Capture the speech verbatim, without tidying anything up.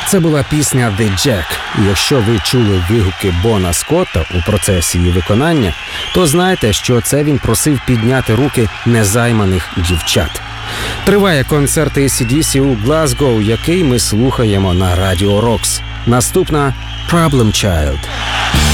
Це була пісня «The Jack». І якщо ви чули вигуки Бона Скотта у процесі її виконання, то знайте, що це він просив підняти руки незайманих дівчат. Триває концерт ей сі ді сі у Глазго, який ми слухаємо на Радіо Рокс. Наступна «Problem Child».